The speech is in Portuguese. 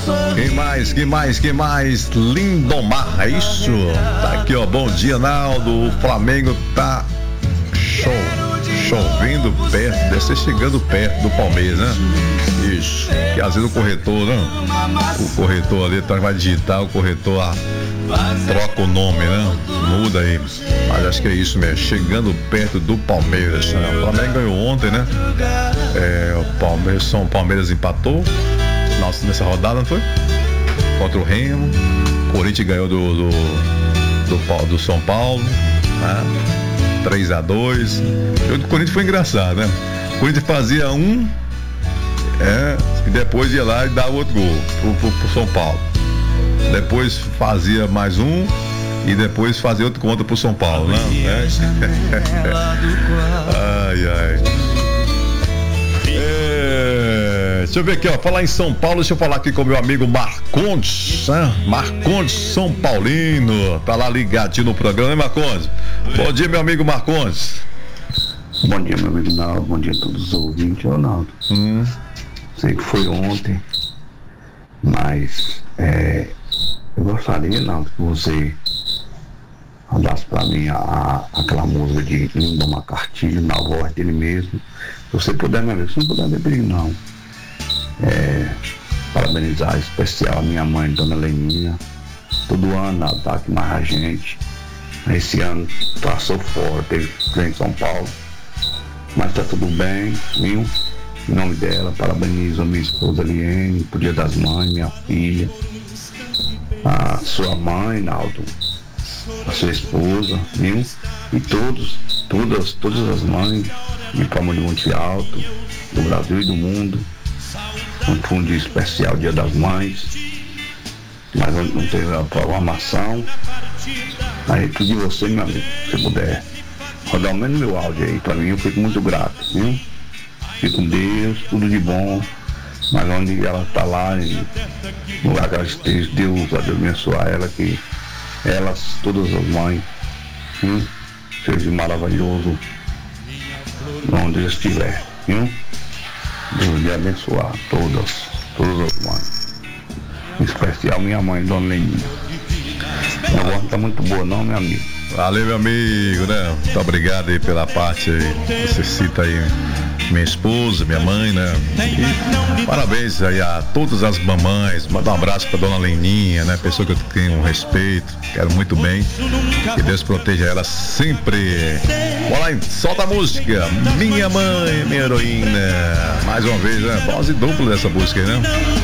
Quem mais? Lindomar, é isso? Tá aqui, ó, bom dia, Naldo. O Flamengo tá chovendo perto, deve ser chegando perto do Palmeiras, né? Isso, que às vezes o corretor, né? O corretor ali vai digitar, o corretor troca o nome, né? Muda aí, mas acho que é isso mesmo, chegando perto do Palmeiras, né? O Flamengo ganhou ontem, né? O Palmeiras empatou nessa rodada, não foi? Contra o Remo. O Corinthians ganhou do São Paulo, né? 3-2. O jogo do Corinthians foi engraçado, né? O Corinthians fazia e depois ia lá e dava outro gol pro São Paulo. Depois fazia mais um e depois fazia outro contra pro São Paulo, né? Ai. Deixa eu ver aqui, ó. Falar em São Paulo, deixa eu falar aqui com o meu amigo Marcondes, né? Marcondes São Paulino. Tá lá ligadinho no programa, hein, Marcondes? Bom dia, meu amigo Marcondes. Bom dia, meu amigo Naldo. Bom dia a todos os ouvintes, Ronaldo. Sei que foi ontem, mas eu gostaria, Naldo, que você mandasse pra mim aquela música de Lindomar Castilho, na voz dele mesmo. Se você puder, meu amigo, se não puder, beber não. Parabenizar em especial a minha mãe, Dona Leninha. Todo ano ela tá aqui mais a gente. Esse ano passou fora, teve em São Paulo, mas tá tudo bem, viu? Em nome dela, parabenizo a minha esposa Liene, pro Dia das Mães, minha filha, a sua mãe, Naldo, a sua esposa, viu? E todas as mães de Palma de Monte Alto, do Brasil e do mundo. Foi um dia especial, Dia das Mães, mas não teve a programação. Aí pedir você, meu amigo, se puder rodar ao menos meu áudio aí pra mim, eu fico muito grato, viu? Fique com Deus, tudo de bom, mas onde ela tá lá, no lugar que ela esteja, Deus abençoar ela, que elas, todas as mães, viu? Seja maravilhoso onde ela estiver, viu? Deus lhe abençoar todas as mães, em especial minha mãe, Dona Leninha. Minha voz não tá muito boa não, meu amigo. Valeu, meu amigo, né? Muito obrigado aí pela parte aí. Você cita aí minha esposa, minha mãe, né? E parabéns aí a todas as mamães. Manda um abraço pra Dona Leninha, né? Pessoa que eu tenho um respeito, quero muito bem. Que Deus proteja ela sempre. Bora lá, solta a música. Minha mãe, minha heroína. Mais uma vez, né? Dose dupla dessa música aí, né?